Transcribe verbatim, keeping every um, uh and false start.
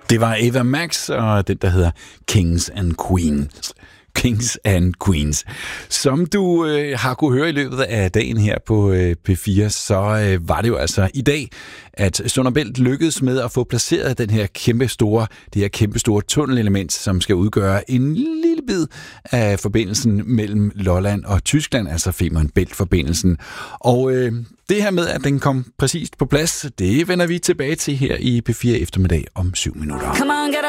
Det var Ava Max og den, der hedder Kings and Queens. Kings and Queens. Som du øh, har kunne høre i løbet af dagen her på øh, P fire, så øh, var det jo altså i dag, at Sund og Bælt lykkedes med at få placeret den her kæmpe store, det her kæmpe store tunnelelement, som skal udgøre en lille bid af forbindelsen mellem Lolland og Tyskland, altså Femern Bælt-forbindelsen. Og øh, det her med, at den kom præcist på plads, det vender vi tilbage til her i P fire eftermiddag om syv minutter.